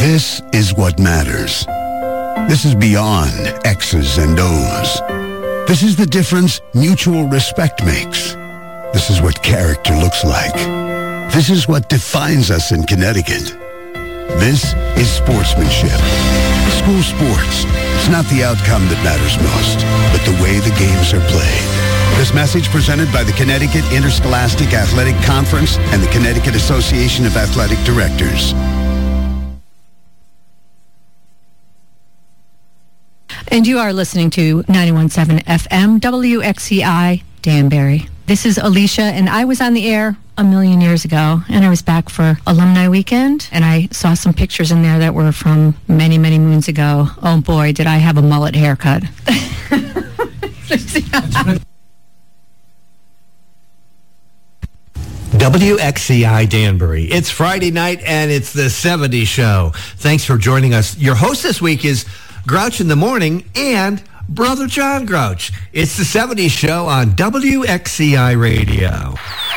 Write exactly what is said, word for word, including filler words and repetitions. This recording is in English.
This is what matters. This is beyond X's and O's. This is the difference mutual respect makes. This is what character looks like. This is what defines us in Connecticut. This is sportsmanship. School sports. It's not the outcome that matters most, but the way the games are played. This message presented by the Connecticut Interscholastic Athletic Conference and the Connecticut Association of Athletic Directors. And you are listening to ninety-one point seven F M W X E I Danbury. This is Alicia, and I was on the air a million years ago, and I was back for Alumni Weekend, and I saw some pictures in there that were from many, many moons ago. Oh boy, did I have a mullet haircut. W X C I Danbury. It's Friday night, and it's the seventies show. Thanks for joining us. Your host this week is Grouch in the Morning and Brother John Grouch. It's the seventies show on W X C I Radio.